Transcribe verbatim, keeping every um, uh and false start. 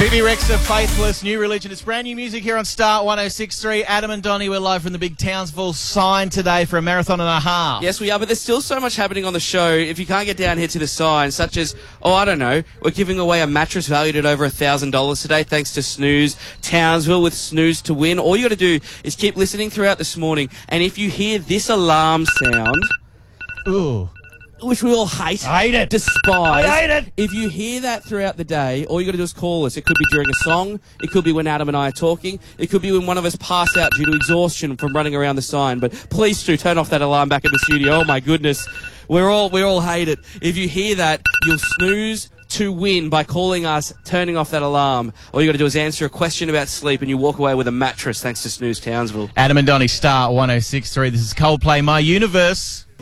Phoebe Rexha, Faithless, New Religion. It's brand new music here on Star one oh six point three. Adam and Donnie, we're live from the big Townsville sign today for a marathon and a half. Yes, we are, but there's still so much happening on the show. If you can't get down here to the sign, such as, oh, I don't know, we're giving away a mattress valued at over one thousand dollars today, thanks to Snooze Townsville with Snooze to win. All you got to do is keep listening throughout this morning, and if you hear this alarm sound... Ooh. Which we all hate. I hate it. Despise. I hate it. If you hear that throughout the day, all you got to do is call us. It could be during a song. It could be when Adam and I are talking. It could be when one of us pass out due to exhaustion from running around the sign. But please do turn off that alarm back in the studio. Oh my goodness. We're all, we all hate it. If you hear that, you'll snooze to win by calling us, turning off that alarm. All you got to do is answer a question about sleep and you walk away with a mattress thanks to Snooze Townsville. Adam and Donnie, Star one oh six point three. This is Coldplay, My Universe.